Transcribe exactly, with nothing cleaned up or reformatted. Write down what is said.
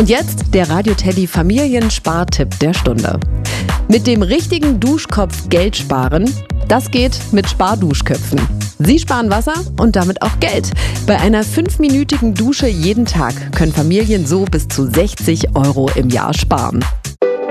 Und jetzt der Radio Teddy Familienspartipp der Stunde. Mit dem richtigen Duschkopf Geld sparen, das geht mit Sparduschköpfen. Sie sparen Wasser und damit auch Geld. Bei einer fünfminütigen Dusche jeden Tag können Familien so bis zu sechzig Euro im Jahr sparen.